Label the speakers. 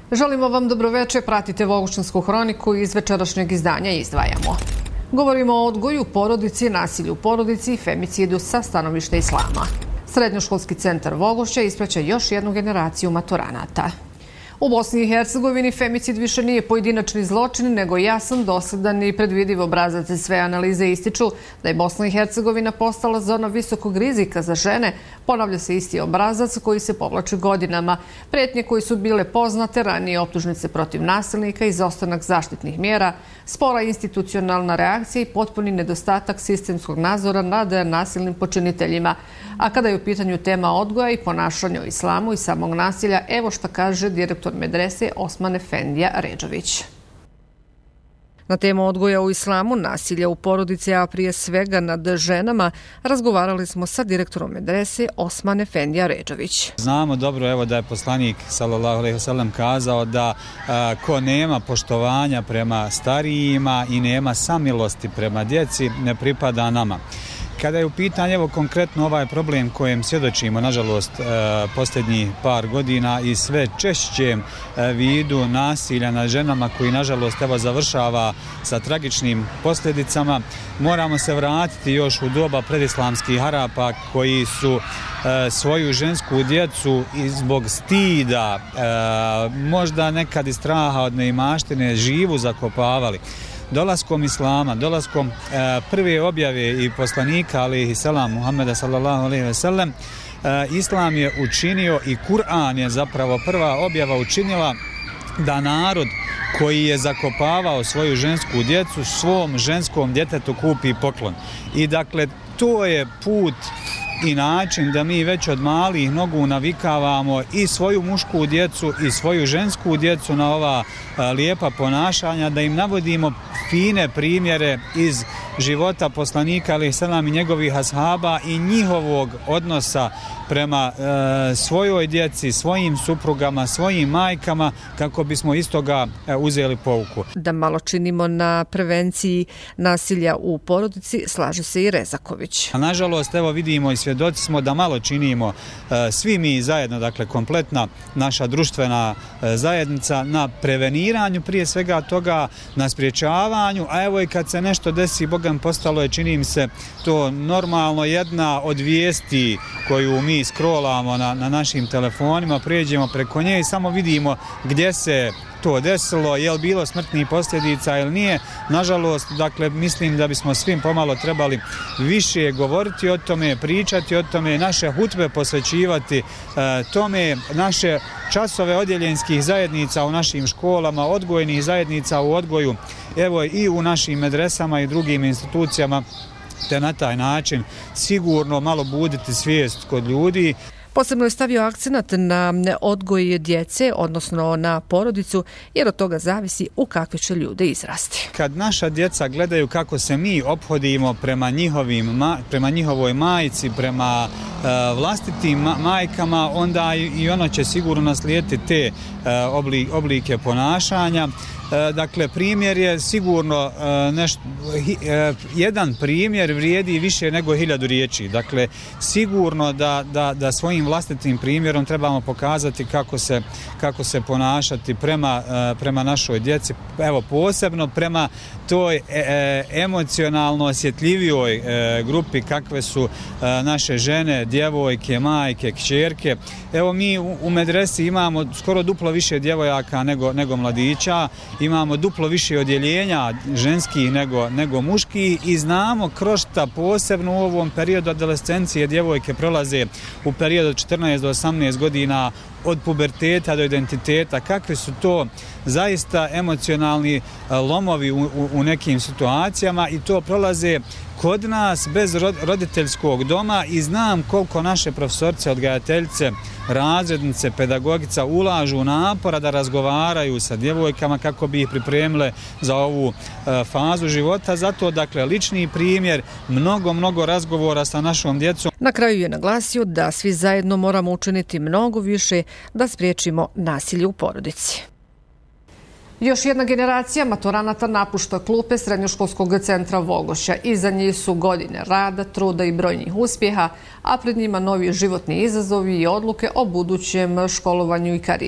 Speaker 1: Želimo vam dobroveče, pratite Vogošćansku hroniku i iz večerašnjeg izdanja izdvajamo. Govorimo o odgoju u porodici, nasilju u porodici i femicidu sa stanovišta islama. Srednjoškolski centar Vogošća ispraća još jednu generaciju maturanata. U Bosni i Hercegovini femicid više nije pojedinačni zločin, nego jasan, dosledan i predvidiv obrazac. Sve analize ističu da je Bosna i Hercegovina postala zona visokog rizika za žene. Ponavlja se isti obrazac koji se povlači godinama. Pretnje koje su bile poznate, ranije optužnice protiv nasilnika, izostanak zaštitnih mjera, spora institucionalna reakcija i potpuni nedostatak sistemskog nadzora nad nasilnim počiniteljima. A kada je u pitanju tema odgoja i ponašanja u islamu i samog nasilja, evo šta kaže direktor medrese Osman Efendija Redžović. Na temu odgoja u islamu, nasilja u porodici, a prije svega nad ženama, razgovarali smo sa direktorom medrese Osman Efendija Redžović.
Speaker 2: Znamo dobro da je poslanik sallallahu alejhi ve sellem kazao da ko nema poštovanja prema starijima i nema samilosti prema djeci ne pripada nama. Kada je u pitanju konkretno ovaj problem kojem svjedočimo, nažalost, posljednjih par godina i sve češćem vidu nasilja nad ženama koji, nažalost, završava sa tragičnim posljedicama, moramo se vratiti još u doba predislamskih Arapa koji su svoju žensku djecu zbog stida, možda nekad i straha od neimaštine, živu zakopavali. Dolaskom islama, dolaskom prve objave i poslanika alejhi selam Muhameda sallallahu alejhi ve sellem, islam je učinio i Kur'an je zapravo prva objava učinila da narod koji je zakopavao svoju žensku djecu svom ženskom djetetu kupi poklon. I dakle, to je put i način da mi već od malih nogu navikavamo i svoju mušku djecu i svoju žensku djecu na ova lijepa ponašanja, da im navodimo fine primjere iz života poslanika alejhi selam i njegovih ashaba i njihovog odnosa prema svojoj djeci, svojim suprugama, svojim majkama, kako bismo iz toga uzeli pouku.
Speaker 1: Da malo činimo na prevenciji nasilja u porodici, slaže se i Rezaković.
Speaker 2: Nažalost, vidimo i svjedoci smo da malo činimo svi mi zajedno, dakle kompletna naša društvena zajednica na preveniranju prije svega toga, na sprječavanju, a i kad se nešto desi, Bogam postalo je, čini mi se, to normalno jedna od vijesti koju mi scrollamo na našim telefonima, prijeđemo preko nje i samo vidimo gdje se to desilo, je li bilo smrtnih posljedica ili nije. Nažalost, dakle, mislim da bismo svim pomalo trebali više govoriti o tome, pričati o tome, naše hutbe posvećivati tome, naše časove odjeljenskih zajednica u našim školama, odgojnih zajednica u odgoju, i u našim medresama i drugim institucijama, te na taj način sigurno malo buditi svijest kod ljudi.
Speaker 1: Posebno je stavio akcenat na odgoj djece, odnosno na porodicu, jer od toga zavisi u kakve će ljude izrasti.
Speaker 2: Kad naša djeca gledaju kako se mi ophodimo prema njihovoj majci, prema vlastitim majkama, onda i ono će sigurno naslijediti te oblike ponašanja. Dakle, primjer je sigurno jedan primjer vrijedi više nego 1000 riječi. Dakle, sigurno da svojim vlastitim primjerom trebamo pokazati kako se ponašati prema našoj djeci. Posebno prema toj emocionalno osjetljivijoj grupi kakve su naše žene, djevojke, majke, kćerke. Mi u medresi imamo skoro duplo više djevojaka nego mladića. Imamo duplo više odjeljenja ženskih nego muških i znamo kroz šta posebno u ovom periodu adolescencije djevojke prolaze u periodu od 14 do 18 godina, od puberteta do identiteta, kakvi su to zaista emocionalni lomovi u nekim situacijama i to prolaze kod nas bez roditeljskog doma i znam koliko naše profesorce, odgajateljice, razrednice, pedagogica ulažu napora da razgovaraju sa djevojkama kako bi ih pripremile za ovu fazu života. Zato, dakle, lični primjer, mnogo razgovora sa našom djecom.
Speaker 1: Na kraju je naglasio da svi zajedno moramo učiniti mnogo više da spriječimo nasilje u porodici. Još jedna generacija maturanata napušta klupe Srednjoškolskog centra Vogošća. Iza njih su godine rada, truda i brojnih uspjeha, a pred njima novi životni izazovi i odluke o budućem školovanju i karijeri.